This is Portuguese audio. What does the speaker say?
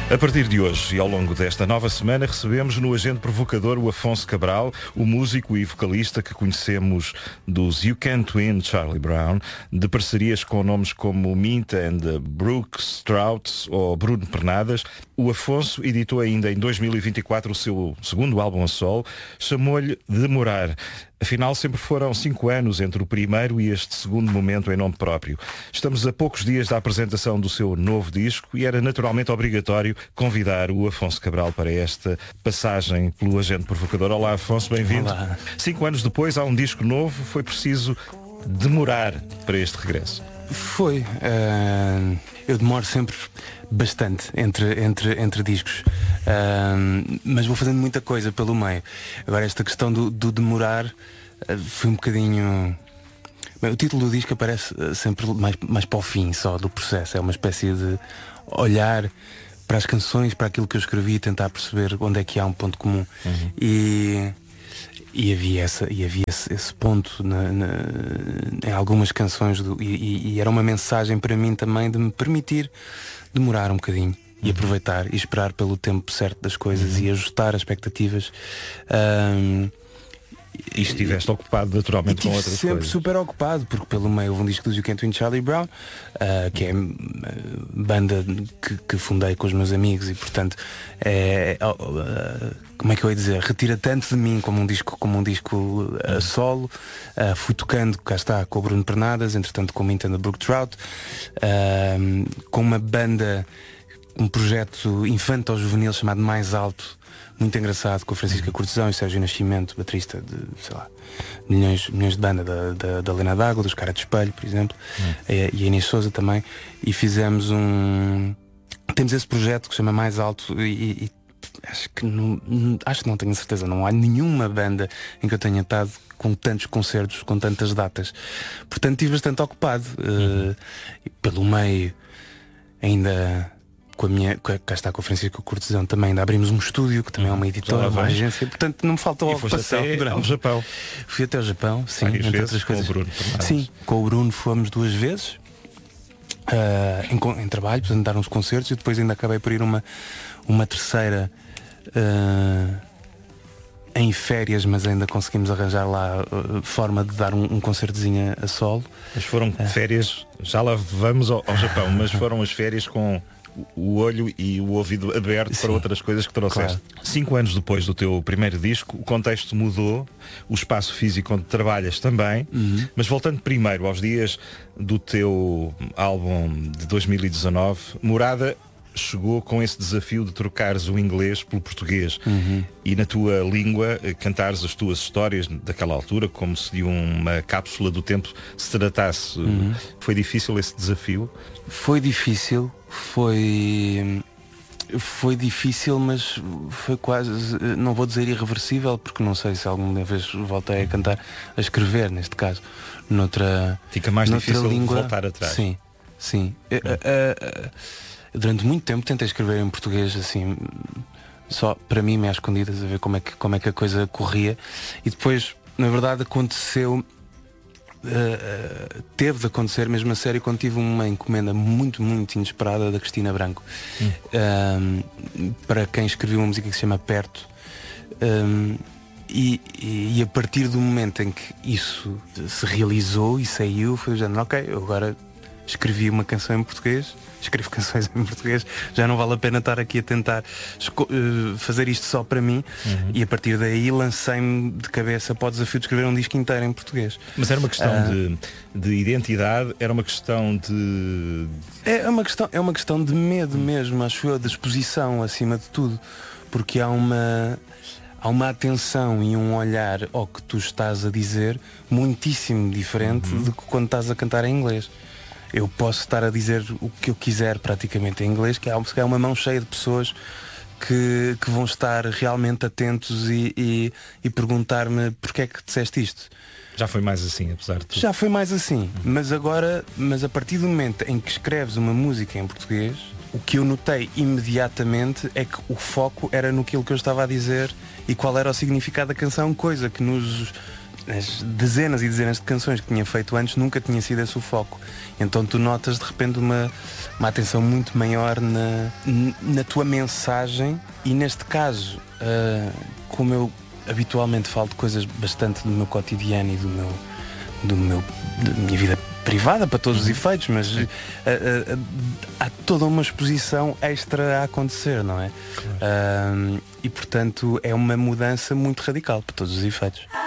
A partir de hoje e ao longo desta nova semana recebemos no Agente Provocador o Afonso Cabral, o músico e vocalista que conhecemos dos You Can't Win Charlie Brown, de parcerias com nomes como Minta and the Brooks Strauss ou Bruno Pernadas. O Afonso editou ainda em 2024 o seu segundo álbum a solo, chamou-lhe Demorar. Afinal, sempre foram 5 anos entre o primeiro e este segundo momento em nome próprio. Estamos a poucos dias da apresentação do seu novo disco e era naturalmente obrigatório convidar o Afonso Cabral para esta passagem pelo Agente Provocador. Olá, Afonso, bem-vindo. Olá. 5 anos depois, há um disco novo, foi preciso demorar para este regresso. Foi. Eu demoro sempre bastante entre discos, mas vou fazendo muita coisa pelo meio. Agora, esta questão do demorar foi um bocadinho... Bem, o título do disco aparece sempre mais para o fim só do processo. É uma espécie de olhar para as canções, para aquilo que eu escrevi e tentar perceber onde é que há um ponto comum. E havia esse ponto em algumas canções e era uma mensagem para mim também de me permitir demorar um bocadinho e aproveitar e esperar pelo tempo certo das coisas e ajustar as expectativas. E estiveste ocupado naturalmente com outras sempre coisas. Super ocupado, porque pelo meio houve um disco dos You Can't Win Charlie Brown, que é a banda que fundei com os meus amigos e portanto como é que eu ia dizer, retira tanto de mim como um disco a solo. Fui tocando, cá está, com o Bruno Pernadas, entretanto com o Minta and the Brooks Strauss, com uma banda, um projeto infanto-juvenil chamado Mais Alto, muito engraçado, com a Francisca Cortesão e o Sérgio Nascimento, baterista de, sei lá, milhões de banda da Lena D'Água, dos Cara de Espelho, por exemplo, e a Inês Souza também, e fizemos temos esse projeto que se chama Mais Alto e acho que não tenho certeza, não há nenhuma banda em que eu tenha estado com tantos concertos, com tantas datas, portanto estive bastante ocupado. E pelo meio ainda cá está com a Francisca Cortesão também ainda abrimos um estúdio que também é uma editora, uma agência, portanto não me faltou ocupação. Ao Japão. Fui até ao Japão, sim, entre outras coisas. Com o Bruno Pernadas. Sim, com o Bruno fomos 2 vezes em trabalho, portanto dar uns concertos e depois ainda acabei por ir uma terceira em férias, mas ainda conseguimos arranjar lá forma de dar um concertozinho a solo. Mas foram férias, já lá vamos ao Japão, mas foram as férias com o olho e o ouvido aberto para outras coisas que trouxeste. Claro. 5 anos depois do teu primeiro disco, o contexto mudou, o espaço físico onde trabalhas também, mas voltando primeiro aos dias do teu álbum de 2019, Morada chegou com esse desafio de trocares o inglês pelo português e na tua língua cantares as tuas histórias daquela altura como se de uma cápsula do tempo se tratasse. Foi difícil esse desafio? Foi difícil, mas foi quase, não vou dizer irreversível, porque não sei se alguma vez voltei a cantar, a escrever, neste caso, Fica mais difícil língua. Voltar atrás. Sim. Durante muito tempo tentei escrever em português, assim, só para mim, meio às escondidas, a ver como é que a coisa corria. E depois, na verdade, aconteceu, teve de acontecer mesmo a sério quando tive uma encomenda muito, muito inesperada da Cristina Branco, para quem escreveu uma música que se chama Perto. E a partir do momento em que isso se realizou e saiu, foi o género, ok, eu agora escrevi uma canção em português, escrevo canções em português, já não vale a pena estar aqui a tentar fazer isto só para mim. E a partir daí lancei-me de cabeça para o desafio de escrever um disco inteiro em português. Mas era uma questão de identidade, era uma questão de... É uma questão de medo mesmo, acho eu, de exposição acima de tudo, porque há uma atenção e um olhar ao que tu estás a dizer muitíssimo diferente do que quando estás a cantar em inglês. Eu posso estar a dizer o que eu quiser praticamente em inglês, que há uma mão cheia de pessoas que vão estar realmente atentos e perguntar-me porquê é que disseste isto. Já foi mais assim, apesar de tudo. Já foi mais assim, mas a partir do momento em que escreves uma música em português, o que eu notei imediatamente é que o foco era naquilo que eu estava a dizer e qual era o significado da canção, coisa que nos nas dezenas e dezenas de canções que tinha feito antes, nunca tinha sido esse o foco. Então tu notas de repente uma atenção muito maior na tua mensagem. E neste caso, como eu habitualmente falo de coisas bastante do meu cotidiano e da minha vida privada para todos os efeitos, mas há toda uma exposição extra a acontecer, não é? Claro. E portanto é uma mudança muito radical para todos os efeitos.